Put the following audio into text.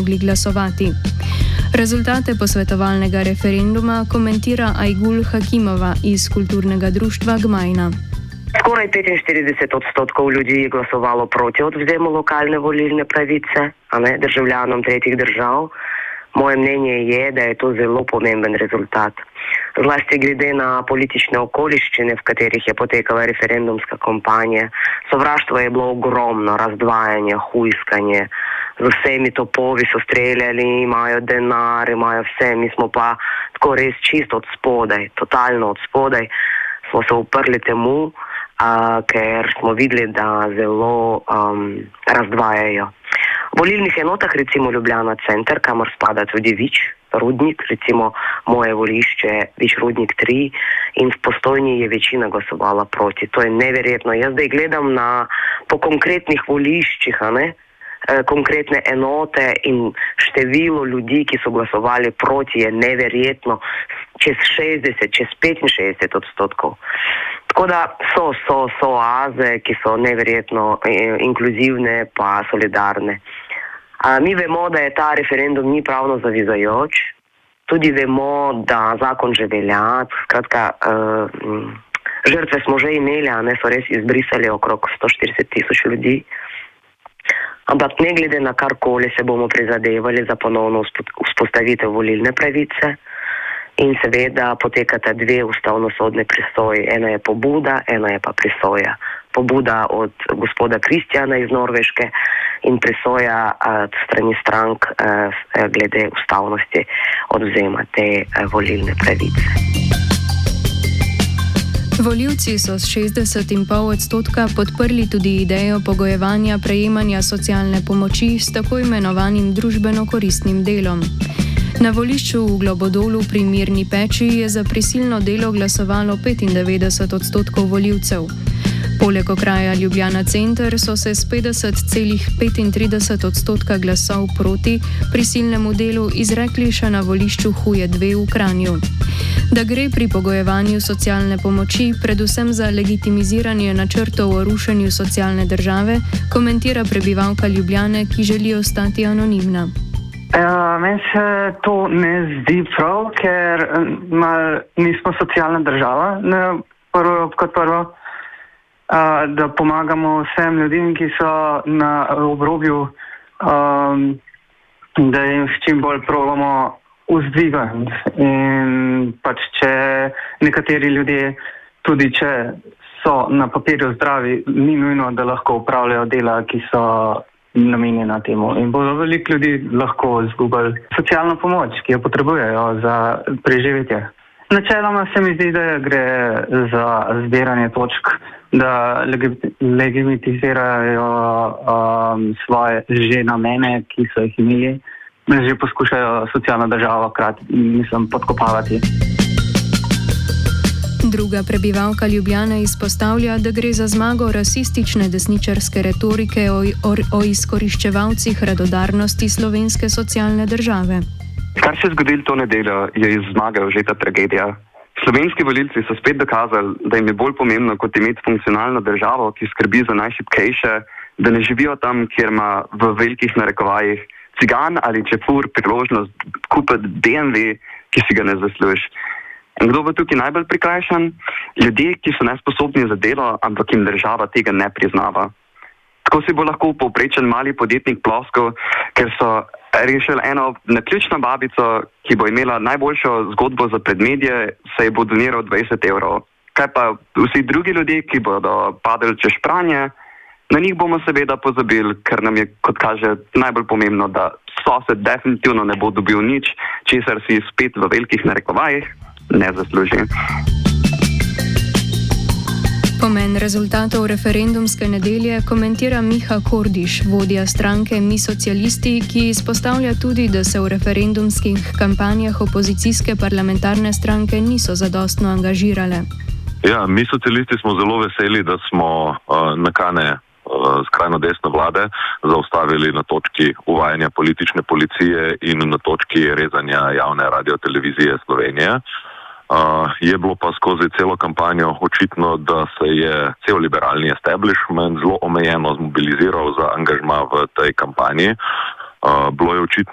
mogli glasovati. Rezultate posvetovalnega referenduma komentira Ajgul Hakimova iz kulturnega društva Gmajna. Skoraj 45% ljudi je glasovalo proti odvzemu lokalne volilne pravice, državljanom tretjih držav. Moje mnenje je, da je to zelo pomemben rezultat. Zlasti glede na politične okoliščine, v katerih je potekala referendumska kampanja. Sovraštvo je bilo ogromno, razdvajanje, hujskanje. Z vsemi topovi so streljali, imajo denar, imajo vse. Mi smo pa tako res čisto od spodaj, totalno od spodaj, smo se uprli temu, ker smo videli, da zelo razdvajajo. V volilnih enotah, recimo Ljubljana center, kamor spada tudi Vič, Rudnik, recimo moje volišče Vič Rudnik 3, in v Postojni je večina glasovala proti. To je neverjetno. Jaz zdaj gledam po konkretnih voliščih, konkretne enote in število ljudi, ki so glasovali proti, je neverjetno, čez 60, čez 65%. Tako da so oaze, ki so neverjetno inkluzivne pa solidarne. Mi vemo, da je ta referendum ni pravno zavezujoč, tudi vemo, da zakon že velja, skratka, žrtve smo že imeli, so res izbrisali okrog 140,000 ljudi. Ampak ne glede na karkoli se bomo prizadevali za ponovno vzpostavitev volilne pravice in seveda potekata dve ustavnosodne presoji. Ena je pobuda, ena je pa presoja. Pobuda od gospoda Kristjana iz Norveške in presoja strani strank glede ustavnosti odvzema te volilne pravice. Volivci so s 60,5% podprli tudi idejo pogojevanja prejemanja socialne pomoči s tako imenovanim družbeno koristnim delom. Na volišču v Globodolu pri Mirni Peči je za prisilno delo glasovalo 95% volivcev. Poleg okraja Ljubljana center so se s 50,35% glasov proti prisilnemu delu izrekli še na volišču Huje 2 v Kranju. Da gre pri pogojevanju socialne pomoči predvsem za legitimiziranje načrtov o rušenju socialne države, komentira prebivalka Ljubljane, ki želi ostati anonimna. Meni se to ne zdi prav, ker nismo socialna država, kot prvo. Da pomagamo vsem ljudem, ki so na obrobju, da jim s čim bolj probamo vzdvigati. In če nekateri ljudje, tudi če so na papirju zdravi, ni nujno, da lahko upravljajo dela, ki so namenjena temu. In bodo veliko ljudi lahko izgubili socialno pomoč, ki jo potrebujejo za preživetje. Načeloma se mi zdi, da gre za zbiranje točk, da legitimizirajo svoje že namene, ki so jih imeli, že poskušajo socialno državo podkopavati. Druga prebivalka Ljubljane izpostavlja, da gre za zmago rasistične desničarske retorike o izkoriščevalcih radodarnosti slovenske socialne države. Kar se je zgodilo to nedeljo, je iz zmage vžeta tragedija. Slovenski volilci so spet dokazali, da jim je bolj pomembno kot imeti funkcionalno državo, ki skrbi za najšibkejše, da ne živijo tam, kjer ima v velikih narekovajih cigan ali čefur priložnost kupiti BMW, ki si ga ne zasluži. In kdo bo tukaj najbolj prikrajšan? Ljudje, ki so nesposobni za delo, ampak jim država tega ne priznava. Tako si bo lahko povprečen mali podjetnik ploskal, ker so rešili eno naključno babico, ki bo imela najboljšo zgodbo za predmedije, se ji bo doniral 20 evrov. Kaj pa vsi drugi ljudje, ki bodo padali čez špranje, na njih bomo seveda pozabili, ker nam je, kot kaže, najbolj pomembno, da sosed definitivno ne bo dobil nič, česar si spet v velikih narekovajih ne zasluži. Pomen rezultatov referendumske nedelje komentira Miha Kordiš, vodja stranke Mi socialisti, ki izpostavlja tudi, da se v referendumskih kampanjah opozicijske parlamentarne stranke niso zadostno angažirale. Ja, Mi socialisti smo zelo veseli, da smo nakane skrajno desne vlade zaustavili na točki uvajanja politične policije in na točki rezanja javne radiotelevizije Slovenije. Je bilo pa skozi celo kampanjo očitno, da se je cel liberalni establishment zelo omejeno zmobiliziral za angažma v tej kampanji. Bilo je očitno,